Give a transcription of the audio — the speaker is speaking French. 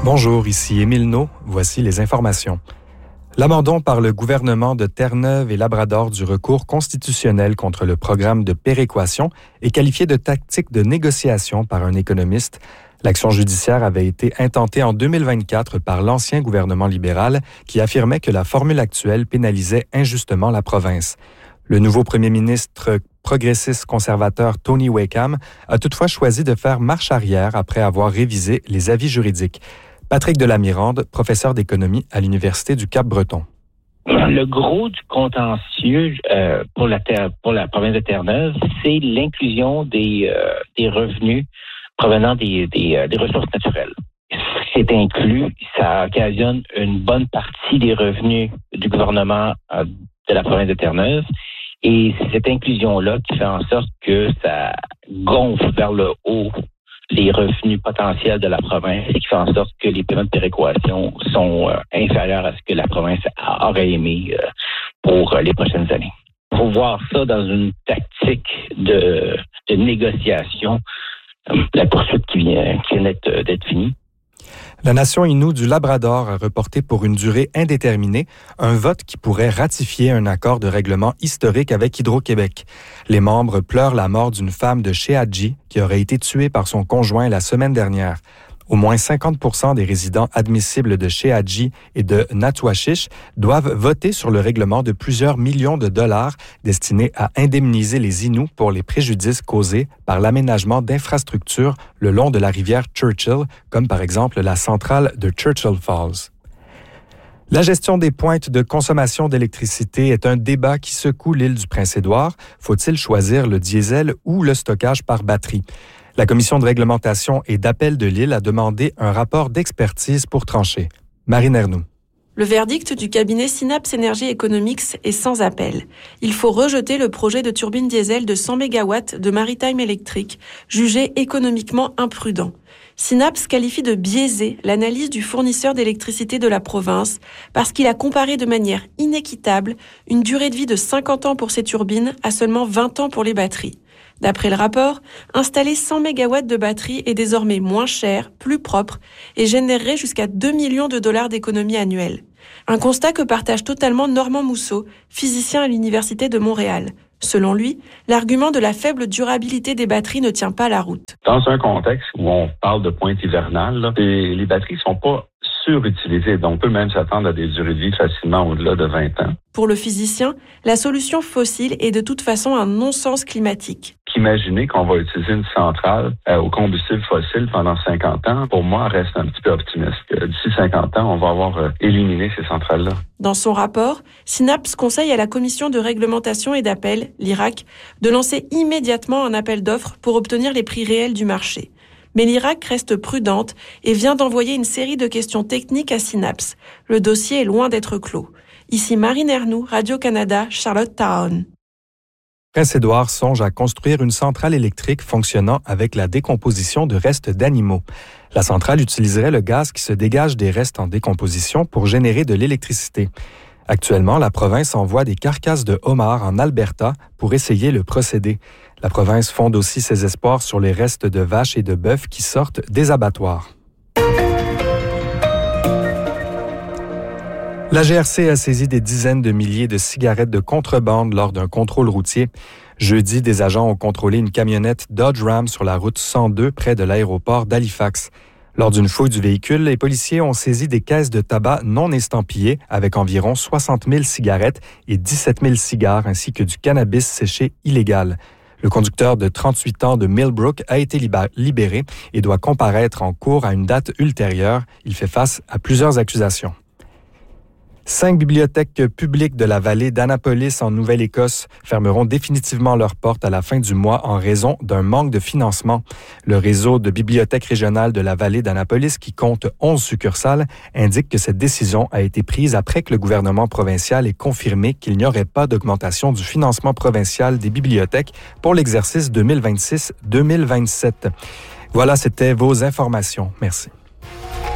Bonjour, ici Émile Naud. Voici les informations. L'abandon par le gouvernement de Terre-Neuve et Labrador du recours constitutionnel contre le programme de péréquation est qualifié de tactique de négociation par un économiste. L'action judiciaire avait été intentée en 2024 par l'ancien gouvernement libéral qui affirmait que la formule actuelle pénalisait injustement la province. Le nouveau premier ministre progressiste conservateur Tony Wakeham a toutefois choisi de faire marche arrière après avoir révisé les avis juridiques. Patrick Delamirande, professeur d'économie à l'Université du Cap-Breton. Le gros du contentieux pour la province de Terre-Neuve, c'est l'inclusion des revenus provenant des ressources naturelles. C'est inclus, ça occasionne une bonne partie des revenus du gouvernement de la province de Terre-Neuve. Et c'est cette inclusion-là qui fait en sorte que ça gonfle vers le haut les revenus potentiels de la province et qui fait en sorte que les paiements de péréquation sont inférieurs à ce que la province aurait aimé pour les prochaines années. Il faut voir ça dans une tactique de négociation, la poursuite qui vient d'être finie. La nation Innu du Labrador a reporté pour une durée indéterminée un vote qui pourrait ratifier un accord de règlement historique avec Hydro-Québec. Les membres pleurent la mort d'une femme de Sheadji qui aurait été tuée par son conjoint la semaine dernière. Au moins 50% des résidents admissibles de Sheadji et de Natwachish doivent voter sur le règlement de plusieurs millions de dollars destinés à indemniser les Inuits pour les préjudices causés par l'aménagement d'infrastructures le long de la rivière Churchill, comme par exemple la centrale de Churchill Falls. La gestion des pointes de consommation d'électricité est un débat qui secoue l'île du Prince-Édouard. Faut-il choisir le diesel ou le stockage par batterie? La Commission de réglementation et d'appel de l'île a demandé un rapport d'expertise pour trancher. Marine Ernoux. Le verdict du cabinet Synapse Energy Economics est sans appel. Il faut rejeter le projet de turbine diesel de 100 MW de Maritime Electric, jugé économiquement imprudent. Synapse qualifie de biaisé l'analyse du fournisseur d'électricité de la province parce qu'il a comparé de manière inéquitable une durée de vie de 50 ans pour ces turbines à seulement 20 ans pour les batteries. D'après le rapport, installer 100 MW de batterie est désormais moins cher, plus propre et générerait jusqu'à 2 millions de dollars d'économies annuelles. Un constat que partage totalement Normand Mousseau, physicien à l'Université de Montréal. Selon lui, l'argument de la faible durabilité des batteries ne tient pas la route. Dans un contexte où on parle de pointe hivernale, les batteries ne sont pas surutilisées, donc on peut même s'attendre à des durées de vie facilement au-delà de 20 ans. Pour le physicien, la solution fossile est de toute façon un non-sens climatique. Imaginer qu'on va utiliser une centrale au combustible fossile pendant 50 ans, pour moi, reste un petit peu optimiste. D'ici 50 ans, on va avoir éliminé ces centrales-là. Dans son rapport, Synapse conseille à la Commission de réglementation et d'appel, l'IRAC, de lancer immédiatement un appel d'offres pour obtenir les prix réels du marché. Mais l'IRAC reste prudente et vient d'envoyer une série de questions techniques à Synapse. Le dossier est loin d'être clos. Ici Marine Ernoux, Radio-Canada, Charlottetown. Prince-Édouard songe à construire une centrale électrique fonctionnant avec la décomposition de restes d'animaux. La centrale utiliserait le gaz qui se dégage des restes en décomposition pour générer de l'électricité. Actuellement, la province envoie des carcasses de homards en Alberta pour essayer le procédé. La province fonde aussi ses espoirs sur les restes de vaches et de bœufs qui sortent des abattoirs. La GRC a saisi des dizaines de milliers de cigarettes de contrebande lors d'un contrôle routier. Jeudi, des agents ont contrôlé une camionnette Dodge Ram sur la route 102 près de l'aéroport d'Halifax. Lors d'une fouille du véhicule, les policiers ont saisi des caisses de tabac non estampillées avec environ 60 000 cigarettes et 17 000 cigares ainsi que du cannabis séché illégal. Le conducteur de 38 ans de Millbrook a été libéré et doit comparaître en cour à une date ultérieure. Il fait face à plusieurs accusations. 5 bibliothèques publiques de la vallée d'Annapolis en Nouvelle-Écosse fermeront définitivement leurs portes à la fin du mois en raison d'un manque de financement. Le réseau de bibliothèques régionales de la vallée d'Annapolis, qui compte 11 succursales, indique que cette décision a été prise après que le gouvernement provincial ait confirmé qu'il n'y aurait pas d'augmentation du financement provincial des bibliothèques pour l'exercice 2026-2027. Voilà, c'était vos informations. Merci.